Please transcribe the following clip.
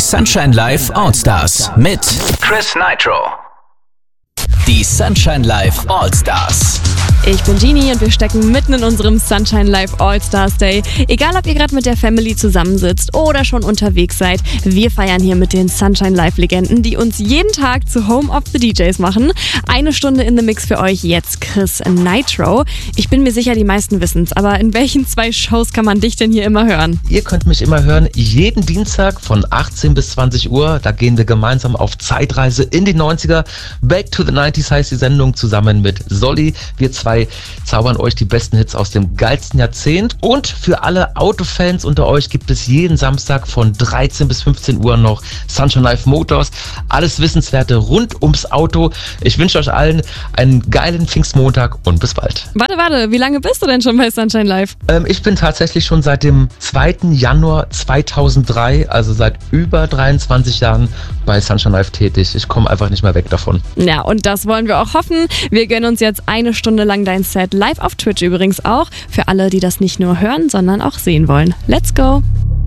Sunshine Live All-Stars mit Chris Nitro. Die Sunshine Live All-Stars. Ich bin Genie und wir stecken mitten in unserem Sunshine Live All-Stars Day. Egal, ob ihr gerade mit der Family zusammensitzt oder schon unterwegs seid, wir feiern hier mit den Sunshine Live-Legenden, die uns jeden Tag zu Home of the DJs machen. 1 Stunde in the Mix für euch, jetzt Chris Nitro. Ich bin mir sicher, die meisten wissen's, aber in welchen 2 Shows kann man dich denn hier immer hören? Ihr könnt mich immer hören, jeden Dienstag von 18 bis 20 Uhr. Da gehen wir gemeinsam auf Zeitreise in die 90er. Back to the 90s heißt die Sendung, zusammen mit Solly. Wir zwei zaubern euch die besten Hits aus dem geilsten Jahrzehnt. Und für alle Autofans unter euch gibt es jeden Samstag von 13 bis 15 Uhr noch Sunshine Live Motors. Alles Wissenswerte rund ums Auto. Ich wünsche euch allen einen geilen Pfingstmontag und bis bald. Warte, wie lange bist du denn schon bei Sunshine Live? Ich bin tatsächlich schon seit dem 2. Januar 2003, also seit über 23 Jahren bei Sunshine Live tätig. Ich komme einfach nicht mehr weg davon. Ja, und das wollen wir auch hoffen. Wir gönnen uns jetzt 1 Stunde lang dein Set, live auf Twitch übrigens auch, für alle, die das nicht nur hören, sondern auch sehen wollen. Let's go!